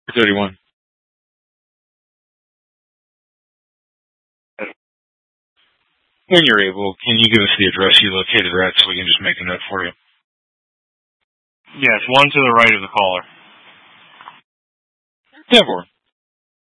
31. When you're able, can you give us the address you located at so we can just make a note for you? Yes, one to the right of the caller. 10-4.